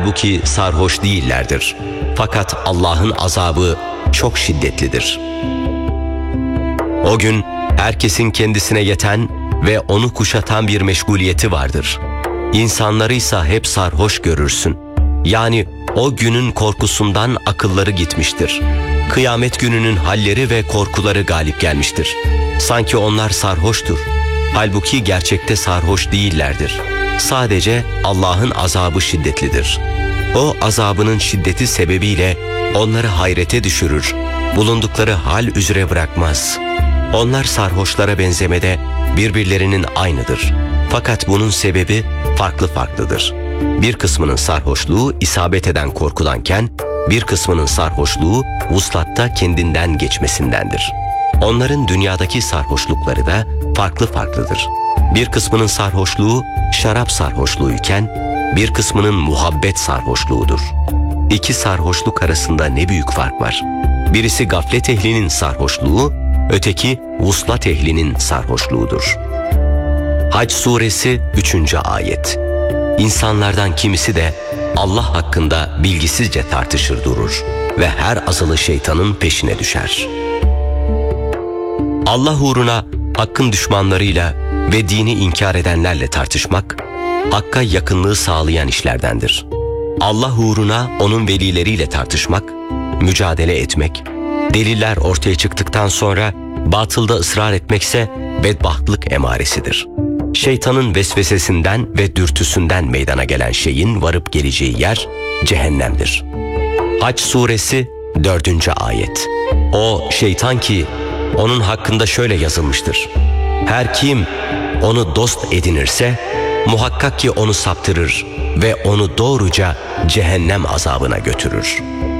Halbuki sarhoş değillerdir. Fakat Allah'ın azabı çok şiddetlidir. O gün herkesin kendisine yeten ve onu kuşatan bir meşguliyeti vardır. İnsanları ise hep sarhoş görürsün. Yani o günün korkusundan akılları gitmiştir. Kıyamet gününün halleri ve korkuları galip gelmiştir. Sanki onlar sarhoştur. Halbuki gerçekte sarhoş değillerdir. Sadece Allah'ın azabı şiddetlidir. O azabının şiddeti sebebiyle onları hayrete düşürür, bulundukları hal üzere bırakmaz. Onlar sarhoşlara benzemede birbirlerinin aynıdır. Fakat bunun sebebi farklıdır. Bir kısmının sarhoşluğu isabet eden korkudanken, bir kısmının sarhoşluğu vuslatta kendinden geçmesindendir. Onların dünyadaki sarhoşlukları da farklıdır. Bir kısmının sarhoşluğu şarap sarhoşluğuyken, bir kısmının muhabbet sarhoşluğudur. İki sarhoşluk arasında ne büyük fark var. Birisi gaflet ehlinin sarhoşluğu, öteki vuslat ehlinin sarhoşluğudur. Hac suresi 3. ayet. İnsanlardan kimisi de Allah hakkında bilgisizce tartışır durur ve her azılı şeytanın peşine düşer. Allah uğruna hakkın düşmanlarıyla ve dini inkar edenlerle tartışmak, hakka yakınlığı sağlayan işlerdendir. Allah uğruna onun velileriyle tartışmak, mücadele etmek, deliller ortaya çıktıktan sonra batılda ısrar etmekse bedbahtlık emaresidir. Şeytanın vesvesesinden ve dürtüsünden meydana gelen şeyin varıp geleceği yer cehennemdir. Hac suresi 4. ayet. O şeytan ki onun hakkında şöyle yazılmıştır: her kim onu dost edinirse muhakkak ki onu saptırır ve onu doğruca cehennem azabına götürür.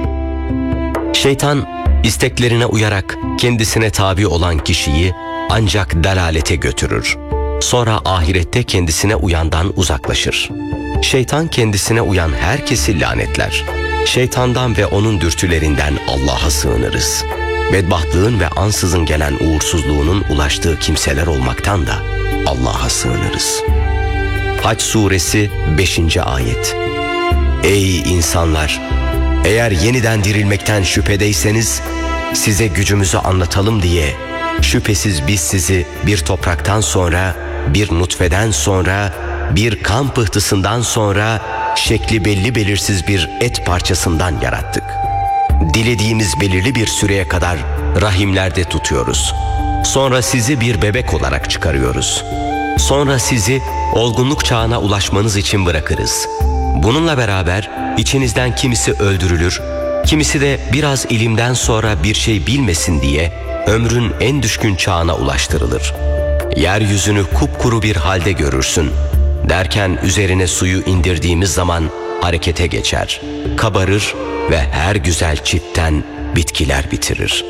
Şeytan isteklerine uyarak kendisine tabi olan kişiyi ancak dalalete götürür. Sonra ahirette kendisine uyandan uzaklaşır. Şeytan kendisine uyan herkesi lanetler. Şeytandan ve onun dürtülerinden Allah'a sığınırız. Bedbahtlığın ve ansızın gelen uğursuzluğunun ulaştığı kimseler olmaktan da Allah'a sığınırız. Hac suresi 5. ayet. Ey insanlar! Eğer yeniden dirilmekten şüphedeyseniz size gücümüzü anlatalım diye şüphesiz biz sizi bir topraktan sonra, bir nutfeden sonra, bir kan pıhtısından sonra şekli belli belirsiz bir et parçasından yarattık. Dilediğimiz belirli bir süreye kadar rahimlerde tutuyoruz. Sonra sizi bir bebek olarak çıkarıyoruz. Sonra sizi olgunluk çağına ulaşmanız için bırakırız. Bununla beraber içinizden kimisi öldürülür, kimisi de biraz ilimden sonra bir şey bilmesin diye ömrün en düşkün çağına ulaştırılır. Yeryüzünü kupkuru bir halde görürsün. Derken üzerine suyu indirdiğimiz zaman harekete geçer, kabarır ve her güzel çiftten bitkiler bitirir.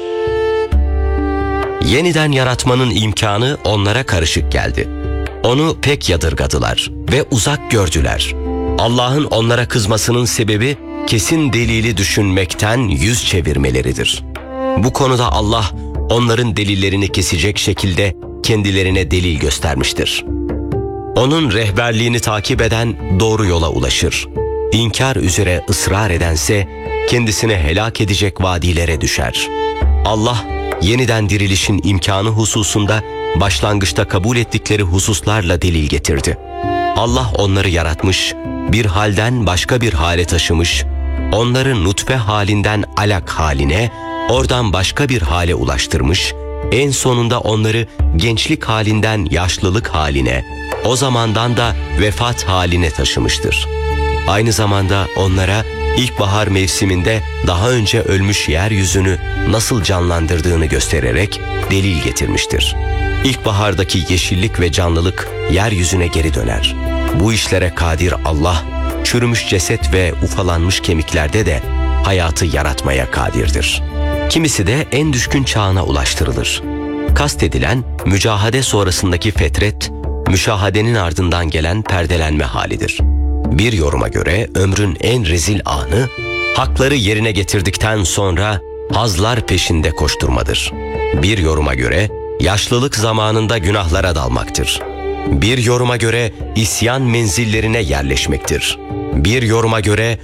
Yeniden yaratmanın imkanı onlara karışık geldi. Onu pek yadırgadılar ve uzak gördüler. Allah'ın onlara kızmasının sebebi kesin delili düşünmekten yüz çevirmeleridir. Bu konuda Allah onların delillerini kesecek şekilde kendilerine delil göstermiştir. Onun rehberliğini takip eden doğru yola ulaşır. İnkar üzere ısrar edense kendisini helak edecek vadilere düşer. Allah yeniden dirilişin imkanı hususunda başlangıçta kabul ettikleri hususlarla delil getirdi. Allah onları yaratmış, bir halden başka bir hale taşımış, onları nutfe halinden alak haline, oradan başka bir hale ulaştırmış, en sonunda onları gençlik halinden yaşlılık haline, o zamandan da vefat haline taşımıştır. Aynı zamanda onlara ilkbahar mevsiminde daha önce ölmüş yeryüzünü nasıl canlandırdığını göstererek delil getirmiştir. İlkbahardaki yeşillik ve canlılık yeryüzüne geri döner. Bu işlere kadir Allah, çürümüş ceset ve ufalanmış kemiklerde de hayatı yaratmaya kadirdir. Kimisi de en düşkün çağına ulaştırılır. Kastedilen mücahade sonrasındaki fetret, müşahadenin ardından gelen perdelenme halidir. Bir yoruma göre ömrün en rezil anı, hakları yerine getirdikten sonra hazlar peşinde koşturmadır. Bir yoruma göre yaşlılık zamanında günahlara dalmaktır. Bir yoruma göre isyan menzillerine yerleşmektir. Bir yoruma göre